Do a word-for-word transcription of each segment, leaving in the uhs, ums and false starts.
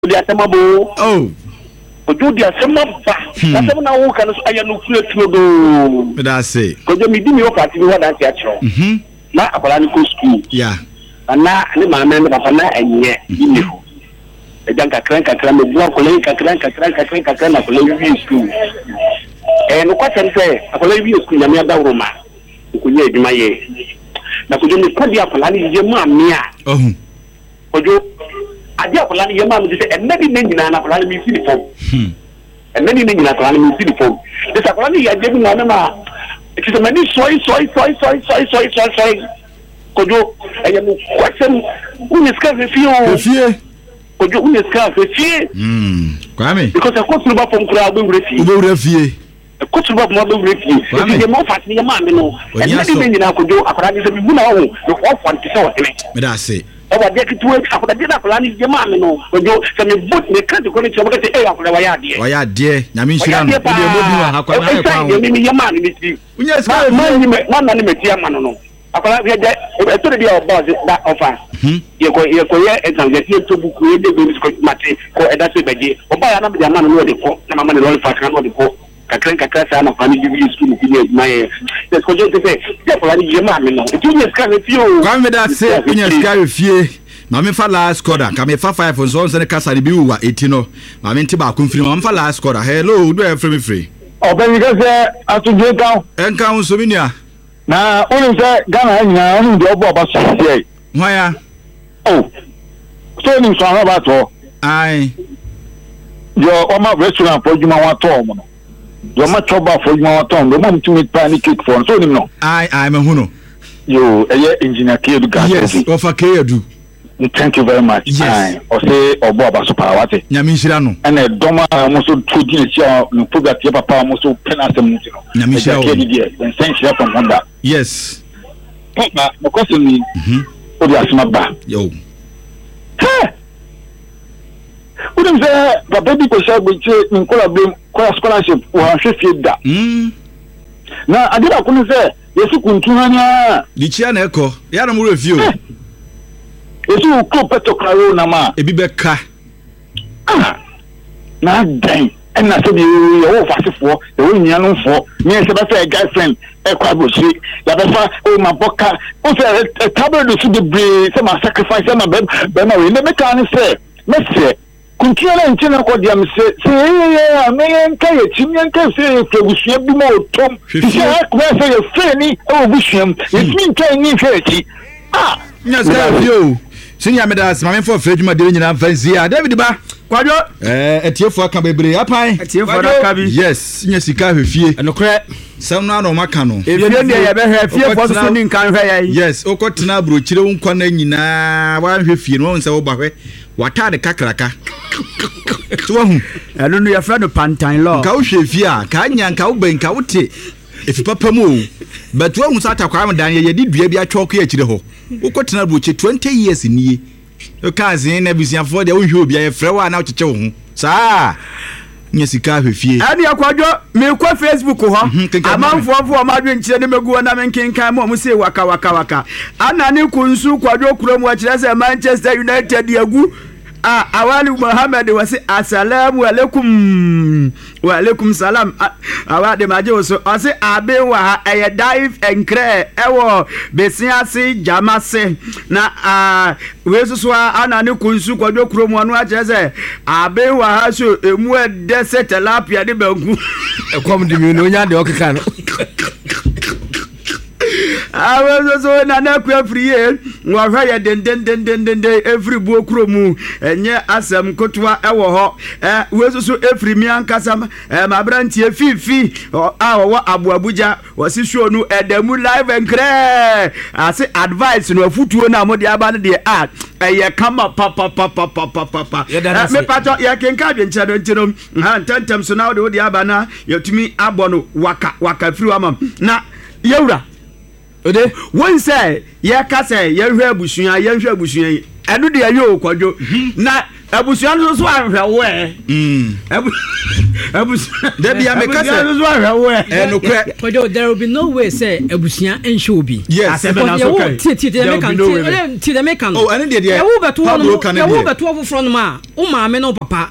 dia semabo oh ojo dia semaba na sem na wo kan so aya no fure tuodo me da say kojo mi di mi o party mi wa dance a chiro mhm na akwala ni ko school yeah ana ni ma me papa na enye ni ho e dan kakran kakran me bua ko le kakran kakran kakran kakran na ko le wi school eh no kwa tente akwala wi school nyame adawro ma ko nye eduma ye na kojo mi ko dia akwala ni je ma me a oh kojo ade akwala ni ye ma me se enna di ne nyina na akwala ni mi si di fom hmm enna di ne nyina akwala ni mi si di fom de akwala ni ya je bi na ma it is many soy soy soy soy soy soy soy soy kojo aya mu kwasem uniska fefio fefie kojo uniska fefie hmm kwame because I go to ba fom kura be wurefie be wurefie e ko to ba mo be wurefie e mo fat ni ma me no e na di nyina kojo akora ni se bi bu na ho e ko fante se o tele me da say o ba de kitu akora de na akora ni je ma me no kojo se me boot me kan ko ni che mo ke e akora wa ya de wa ya de nyame nhira no de mo bi wa akora na kwa ho ni ye ma ni ti unya ska ma ni me na na ni me ti ama no no akwala ye de e to de o boss da offer hmm ye ko ye ko ye exam ye ti to buku ye de go ko mate ko e da se beje o ba ya na be ama no de ko na mama ne lo fa kan no de ko kakran kakra sa na fani gibi school ki ye my yes ko je te se ye ko la ni ye ma me no ti ye ska ti o kwa me da se unya ska refie ma me fa last quarter ka me fa five so so ne kasa ne bi wa eighty no ma me nti ba ko mfiri ma me fa last quarter hello do e free me free ọbẹni kẹsẹ atúndé kan. ẹ nka ń somi nìyà. na wọn sẹ Ghana nyinaa wọn di ọbọ ọba sọsọ yẹ. wọn ya. o so ni nsọ ahọ́n bá tọ. ayi. yọ ọmọ restaurant fọjúmọ wọn tọ ọmọ nọ yọ ọmọ chọba fọjúmọ wọn tọ ọmọ ọmọ mi tún mi pa ní cake fọ so ni nọ. ayi ayi mẹ hun no. yo ẹ yẹ engineer keedu gaasi. yes ọfà keedu. thank you very much. yes ọsẹ ọbọ ọba sọ paa wate. nyami nsira no. ẹnna ẹdọm a wọn so tó di ẹsẹ a ní program tiẹ papa a wọn so pẹna asẹm ní ti nọ. nyami nsira o. ẹja keedu diẹ nsẹn nsira from honda. yes. papa mọkọsẹ mi. o de asema ba. yo. o de sẹ papa bi kò ṣe agbèjì nkọlá bẹ kọlá scholarship wà ṣe fie da. na adébà kò ní sẹ yẹsi kuntun hàn yá. dikyia na ẹkọ yàrá mo rẹ fi o. yẹsi wò kúrò pẹtọ káró nàmà. ebi bẹ ka. na dẹ́n ẹnna sẹ́bi yẹwò fàṣẹfọ́ yẹwò nyanúfọ́ ní ẹsẹ̀ bẹ́ẹ̀ fẹ́ girlfriend ẹ̀kọ́ àbòsí yàbẹ́fà ẹ̀ máa bọ́ ká ó fẹ́ ẹ̀ tábìlì dùsù bebree sẹ́ máa sacrifice ẹ̀ máa bẹ́ẹ̀ máa wẹ̀ ẹ̀ mẹ́ka ni sẹ́ mẹ́sẹ̀ kuntuya náà nkyɛn náà kɔ di àmì sɛ sɛ ɛyɛ àmì yɛn nka yɛ kyim yɛn nka sɛ yɛ fɛ busua bi mu ɔtɔm sɛ ɛkɔmɛ sɛ yɛ fɛ ni ɛwɔ busua mu yɛtumi nka yɛn ni hwɛ akyi ah. nyɛ sika fi o sinya mi da sima mi fɔ fɛ adwuma de nyinaa fɛn si a david ba. kwadwo. ɛɛ ɛtiɛfo aka bebree apan. ɛtiɛfo aka bi. yes nyɛ sika ahwɛ fie. ɛnukurɛ. sɛm no anɔ ɔma ka no. efie deɛ yɛbɛhwɛ fiefo soso ni nkan hwɛ yɛn. yes okɔ tena aburokyire wo nkwa na nyinaa wahwɛ fie no wɔn sɛ wo ba hwɛ wataade kakraka. to wahu. ɛno no yɛfrɛ no pantan law. nka wo hwɛ fie a ka nya nka wo bɛn nka wo te efi papa mu o but wo hu sa atakwa am dan yɛ di dua bi atwa ko yɛ kyire hɔ wokɔ tena aburokyire twenty years nie o ka zin na bisiafo de wo hwɛ obi ayɛ frɛ wa na wo kyekye wo ho saa nya sika hwɛ fie ɛne akwadwo me kɔ Facebook hɔ amanfoɔ fo ma dwen kyerɛ ne megu na menkenkan mo mo se waka waka waka ana ne kunsu kwadwo kurom wa kyerɛ sɛ Manchester United yagu ah awali Muhammad wasi assalamu alaikum wa alaikum salam awade maje so wasi abe wa eye dive enkre ewo besiase jamase na ah wesusu ana ne kunsu kwadwo kurom anu a kyerɛ abe wa ha so emu ede setelapia de banku ekom de mi no nya de okeka no awo so na na kwa friye wa hwa ye den den den den den every bu okromu enye asem kotwa ewo ho eh we so so every mi ankasa eh ma brantie fifi a wo abu abuja wasi show no edamu live enkre ase advice no afutuo na mo de aba ne de a eye kama pa pa pa pa pa pa pa me pato ye kenka de nkyere ntino ha ntantem so na wo de aba na yetumi abo no waka waka firi amam na yewura ode won say ye ka say ye hwe abusua ye hwe abusua enu de ayo kwadwo na abusuan so so ahwewe mm abusuan Debi ya meka say so ahwewe eh no kre but there will be no way say abusuan enhwe obi yes ti ti ti make am ti the make am oh and dey there wo beto no there wo beto ofofro no ma o maame no papa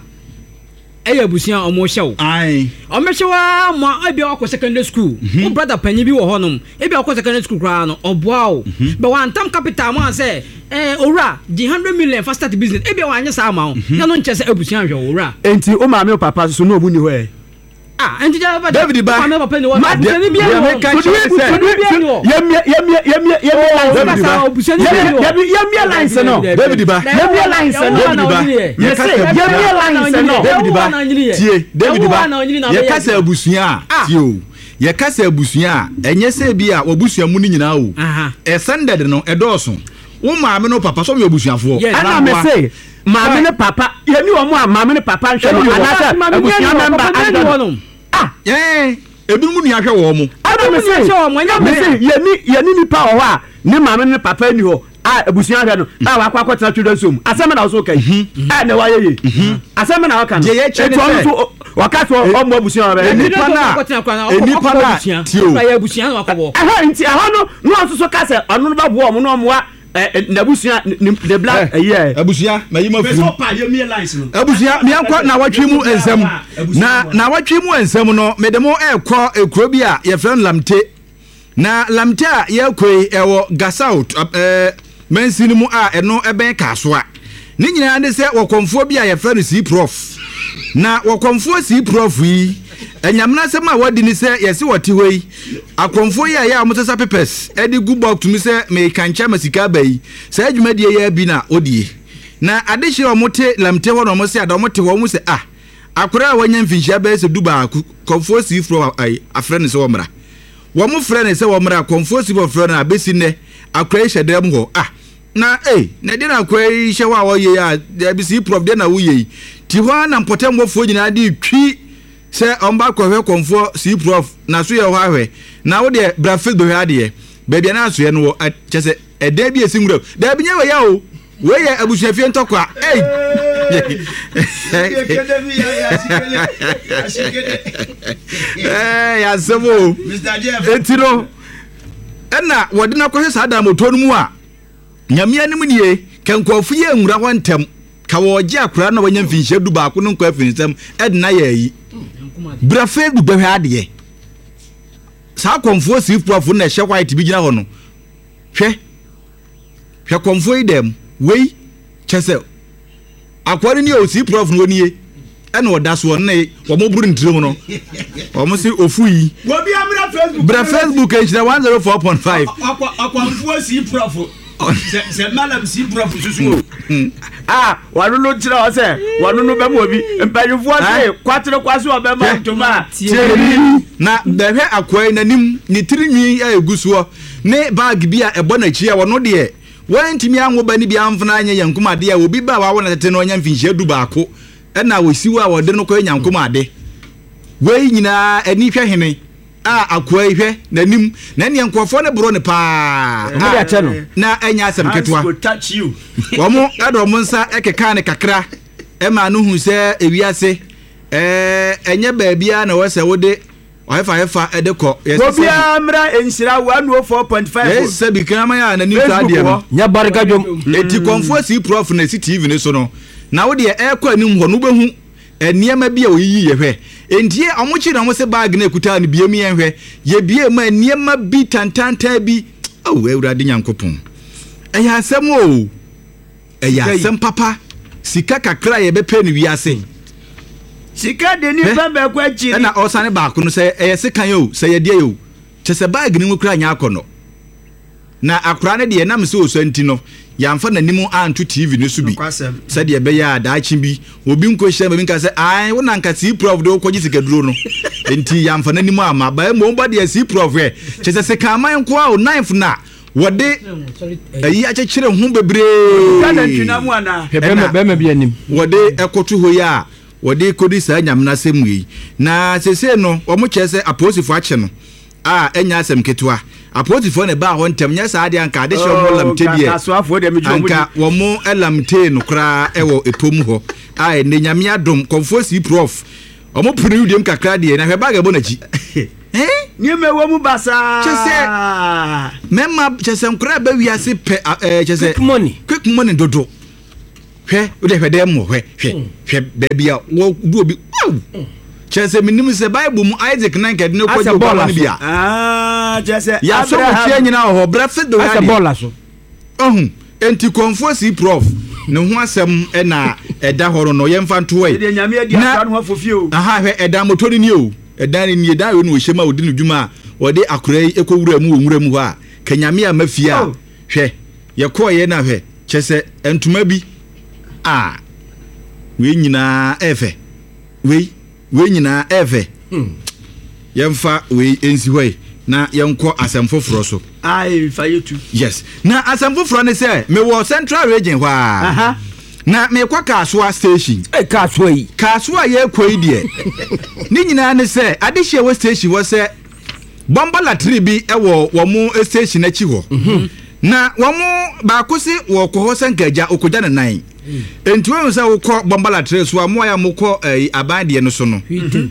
eya abusuan omo hyew ai omo hyewa mo abi akọ secondary school o brother panyi bi wo honom ebi akọ secondary school kra no oboa but one time capital mo say eh ora the one hundred million for start business ebi wa anya sa ma na no nche say abusuan hwe ora enti o maame o papa so no omu ni ho e ah enti ja ba David ba maame papa ni wa abusuan bi ya me ka che yem yem yem yem David ba abusuan bi yem yem lines no David ba yem lines no David ba yes yem lines no David ba tie David ba ye ka say abusuan tie o ye ka say abusuan enye say bi a obusuan mu ni nyina o e standard no e dooso wo maame no papa so me obusuafo ana me say maame ne papa yemi wo mu a maame ne papa nhwe no anasa abusuan member anda ah eh ebi mu ni ahwe wo mu ana me say me say yemi yeni nipa wo a ne maame ne papa ni ho a abusuan hwe no a wa kwa kwatra children som asema na wo so kai a na wa yeye asema na wa kan je ye chene so wakato omo abusuan ba nipa na nipa na tio ya abusuan wa kwabo aha nti aha no no so so ka se onu no ba bo omo no omo eh nabusuan the black eh abusuan mayima fu abusuan mi anko na watwe mu ensam na na watwe mu ensam no medemo ekọ ekro bi a ye friend lamte na lamte a ye koi ewo gasout eh mensini mu a eno eben kasoa ni nyina ne se wokomfo bi a ye friend si prof na wokomfo si prof yi enyamna se ma wadi ni se yesi woti hoi akomfo yi a ya amotesa papers edi gu box mi se me kancha masika bai se adwumadie ya bi na odie na adehye omote lamte ho no mo se adomote ho mo se ah akora wanya mfinhia bai se duba komfo si pro ai afrene se womra wo mo frene se womra komfo si pro frene abesi ne akora hye dem ho ah na eh na de na akora hye wa wo ye ya abesi prof de na wo ye ti ho na mpotem wo fo nyina de twi se omba kwahwe konfo si prof na so ye ho ahwe na wo de brafil do hwa de bebia na so ye no chese e da bi esi ngura da bi nya we ya o we ye abusuafie ntokwa eh eh ya sebo Mister Jeff etiro ena wode na kwahwe sa da moto no mu a nyame anim nie kankofu ye ngura ho ntem ka wo je akura na wanya mfinhye du ba ko no nkwa finsam edna ya yi brafe du behwe ade sa konfo si profo na hye white bi gina ho no hwe hwe konfo idem wei chese akwari ni o si prof no nie ena oda so na wo mo buru ntire no wo mo si ofu yi wo bi amra Facebook bra Facebook e chira one oh four point five akwa akwa si prof se se malam si prof susu ah wanu no tira o se wanu no be mo bi empanyufo se kwatre kwaso o be ma ntoma na behwe akwai nanim ni tirinwi ya egusuo ne bag bi a ebo na chi a wono de wantimi anwo ba ni bi amfana anya yankuma de a obi ba wa wona tete no nya mfinhia du baako na wosiwa wode no ko nyankuma de wei nyina ani hwe hene a akwai hwe nanim na ne nkofo ne bro ne pa na anya asem ketwa womo ado mo nsa ekeka ne kakra e ma no hu se ewiase eh enye baabia na wose wode ohefa hefa edeko obi amra enhira one oh four point five yes sabi krama ya na new stadium no nya barika jom eti konfo si prof na si T V ne so no na wode e kwa nim ho no behu eniema bia oyiyi ye hwe entie omochi na mo se bag na ekuta ne biam ye hwe ye bia ma eniema bi tantanta bi oh ewurade nyankopon eya asem o eya asem papa sika kakra ye bepe ne wiase sika de ni ba ba kwa chiri na osane ba ko no se eye sika yo se ye de yo chese bag ni nkura nya akono na akura ne de nam se osanti no yamfa nanim anto T V ne so bi se de be ya daachi bi obi nko hye ba bi nka se ai wona nka si prof de ko sika duro no enti yamfa nanim ama ba mo ba de si prof e chese sika man ko a knife na wode ayi achechire hu bebre kana twina mu ana bema bema bi anim wode ekoto ho ya wode kodi sa nyamna semwe na sese no omo chese aposifo ache no a enya asem ketwa apotifo ne ba ho ntem nya saa de anka de hye mo lamte die anka wo mo elamte no kra ewo epom ho ai ne nyame adom komfo si prof omo punu dem kakra de na hwe ba ga bo na chi eh ni me wo mu basa chese mema chese nkra ba wiase pe chese quick money quick money dodo hwe wo de hwe dem mo hwe hwe hwe ba bia wo du obi chese minim se bible mu Isaac nan kede ne ko jogo no bia ah chese ya so mo tie nyina ho brafet do ya bola so ohun enti konfo si prof ne ho asem e na eda horo no yemfa nto we de nyame adi aka no afofie o aha hwe eda motori ni o eda ni ni eda we no hyema odi no dwuma odi akorai ekowura mu wonwura mu ho a kanyame a mafia hwe ye ko ye na hwe chese entuma bi ah we nyina efe we we nyina efe yemfa we ensi hwe na yenko asemfoforo so ai fayetu yes na asemfoforo ne se me wo central region hwa aha na me kwa Kasua station e Kasua yi Kasua ye koi die ni nyina ne se adehye wo station wo se bombala tri bi e wo wo mu station achi ho na wo mu ba kosi wo ko ho sankaja okoja ne nan enti wo se wo ko bombala tri so amu ya mo ko abande no so no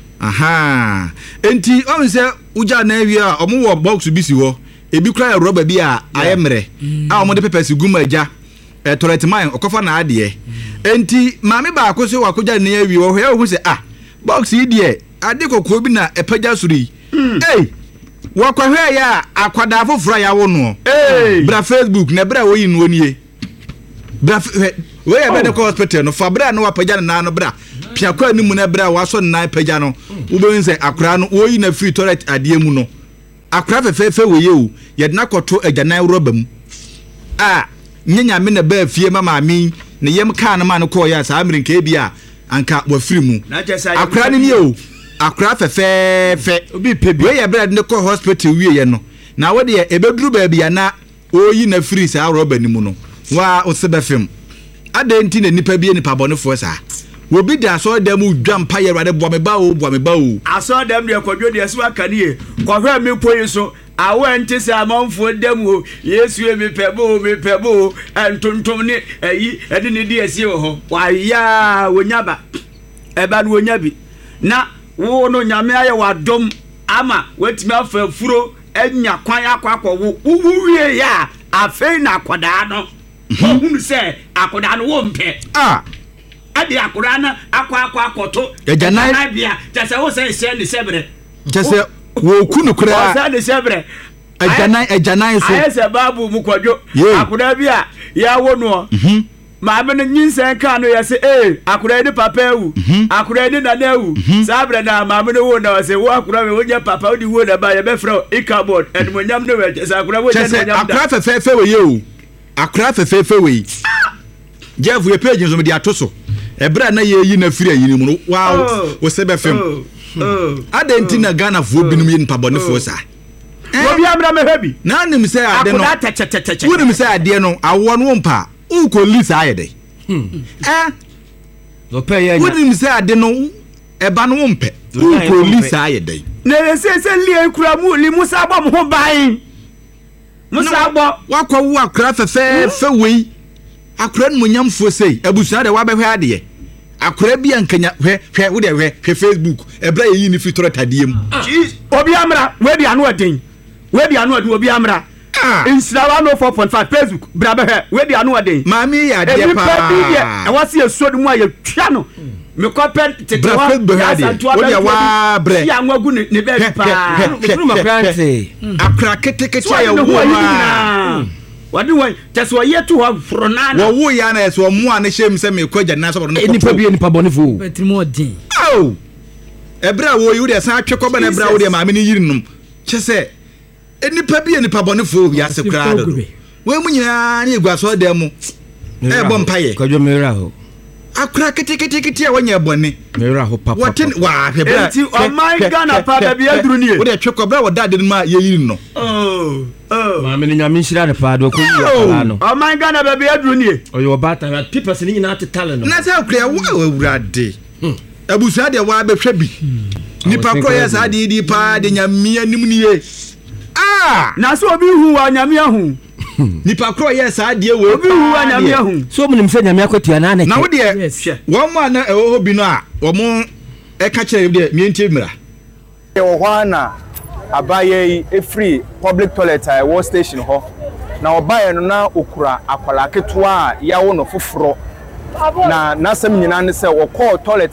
aha enti o se uja na wi a omu wo box bi si ho ebi kra rubber bi a ayemre a omu de pepesi guma aja e toilet man okofa na ade enti maame ba akosi wo akoja na wi wo he wo se ah box yi de ade kokko bi na epaja suri eh wo kwa hwe ya akwada afoforo ya wo no eh bra Facebook na bra wo yi no nie bra we ya be de hospital no fa bra no wapaja na no bra pia kwa ni mu na bra waso na paja no wo be nse akra no wo yi na free toilet ade mu no akra fefefe we ye o ye na koto ajanan roba mu ah nyanya me na ba fie mama mi ne yem ka na ma no ko ya sa amirin ka bia anka wa free mu akra ni ni o akra fefefe obi pebi we ya bra de ko hospital wie ye no na wo de ebeduru ba bia na o yi na free sa roba ni mu no wa o se be fem adenti na nipa bia nipa bonefo sa wo bi da so dem dwam pa ye rade bo me ba o bo me ba o aso dem de kwadwo de so akanie kohwe me poyi so awante se amanfo dem o yesu e me pebo me pebo entontom ni ayi ede ne di asie ho wa ya wonyaba eba no wonyabi na wo no nyame aye wadom ama watimi afa furo enya kwan akwa akwo wo wie ya afei na akoda no hunu se akoda no wo mpe ah ade akora na akwa akwa akoto ejanai bia tese wo se se ne sebre tese wo kunu kura wo se ne sebre ejanai ejanai so ayese babu mu kwadwo akora bia ya wo no mhm ma be no nyinsen ka no ya se eh akora de papa ewu akora de nana ewu sabre na ma be no wo na se wo akora we wonya papa odi wo na ba ya be fro ikabod edmonyam no we se akora wo nyam da akora fefefe we ye o akora fefefe we Jeff we page so me di atoso ebra na ye yi na firi ayi ni mu wow wo se be fem adenti na Ghana fo binum yin pabone fo sa wo bi amra me habi na nim se ade no wo nim se ade no awo no mpa u ko lisa ayede eh no pe ye wo nim se ade no eba no mpe u ko lisa ayede na se se li ekura mu li musa bom ho ban musa bo wakwa wo akra fefe fe wei akra no nyamfo sei abusa de wa behwe ade akra bia nkanya hwe hwe wo de hwe hwe Facebook ebra yi ni fitoro tadiem obi amra we di anu aden we di anu aden obi amra Instagram no four point five Facebook bra behwe we di anu aden mami ya de pa e wasi esuodu mu aye twa no me kopen tete wa wo de wa bre ya nwagu ne be pa furu makrante akra ketekete ya wo wa wadi wan tese wo yetu ho fronana wo wo ya na eso mu an hye mse me kwaja na so no nipa bi nipa bonefo betrimo din oh ebra wo yi wo de san atwekọ ba na ebra wo de ma me ni yirinum chese enipa bi nipa bonefo ya se kra do we mu nyina na egwaso de mu e bom paye kwadwo mera ho akra ketekete kete ya wanya bone mera ho papa wotin wa hebra enti o my Ghana pa da bi aduru nie wo de twekọ bra wo da de ma ye yirin no oh oh ma me ni nyame shira de pa do ko yi akala no o my Ghana ba bi aduru nie oyo bata na people ni nyina tetale no na sa kra wo awurade abusa de wa behwe bi nipa ko ya sa de di pa de nyame anim nie ah na so obi hu wa nyame ahu nipa kro yes adie we obi hu wa nyame ahu so mun mse nyame akwatua na na na wo de won ma na ewo bi no a wo mo e ka kire de mientie mira e wo hwana abaye e free public toilet a war station ho na obaye no na okura akwala ketua a yawo no foforo na nasem nyina ne se wo call toilet